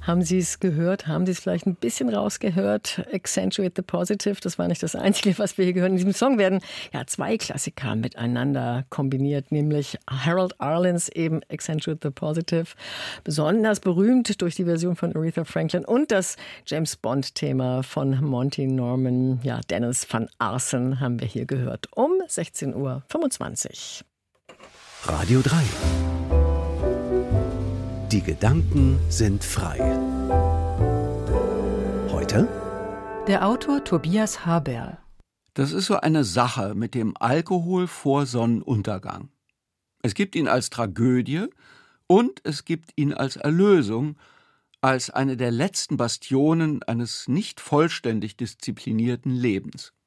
Haben Sie es gehört? Haben Sie es vielleicht ein bisschen rausgehört? Accentuate the Positive, das war nicht das Einzige, was wir hier gehört. In diesem Song werden ja zwei Klassiker miteinander kombiniert, nämlich Harold Arlen's eben Accentuate the Positive, besonders berühmt durch die Version von Aretha Franklin, und das James-Bond-Thema von Monty Norman. Ja, Dennis van Arsen haben wir hier gehört um 16:25 Uhr. Radio 3. Die Gedanken sind frei. Heute? Der Autor Tobias Haberl. Das ist so eine Sache mit dem Alkohol vor Sonnenuntergang. Es gibt ihn als Tragödie und es gibt ihn als Erlösung, als eine der letzten Bastionen eines nicht vollständig disziplinierten Lebens.